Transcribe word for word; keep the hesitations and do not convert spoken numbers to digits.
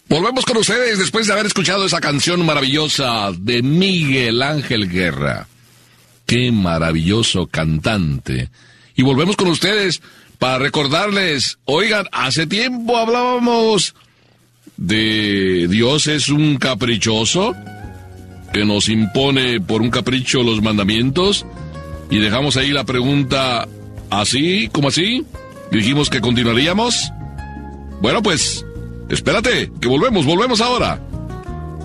Volvemos con ustedes después de haber escuchado esa canción maravillosa de Miguel Ángel Guerra. Qué maravilloso cantante. Y volvemos con ustedes para recordarles, oigan, hace tiempo hablábamos de Dios es un caprichoso que nos impone por un capricho los mandamientos, y dejamos ahí la pregunta así, como así, y dijimos que continuaríamos. Bueno, pues, espérate, que volvemos, volvemos ahora.